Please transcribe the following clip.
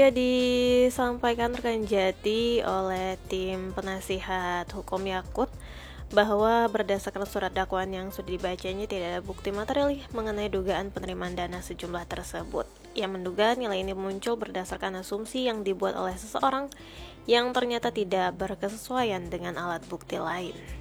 Disampaikan rekan Jati oleh tim penasihat hukum Yakut bahwa berdasarkan surat dakwaan yang sudah dibacanya tidak ada bukti material mengenai dugaan penerimaan dana sejumlah tersebut. Ia menduga nilai ini muncul berdasarkan asumsi yang dibuat oleh seseorang yang ternyata tidak berkesesuaian dengan alat bukti lain.